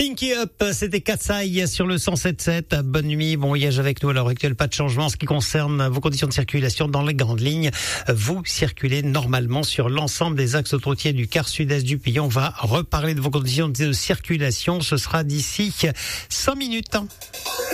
Pinky Up, c'était Katsai sur le 107.7. Bonne nuit, bon voyage avec nous à l'heure actuelle. Pas de changement en ce qui concerne vos conditions de circulation dans les grandes lignes. Vous circulez normalement sur l'ensemble des axes autoroutiers du quart sud-est du pays. On va reparler de vos conditions de circulation. Ce sera d'ici 5 minutes.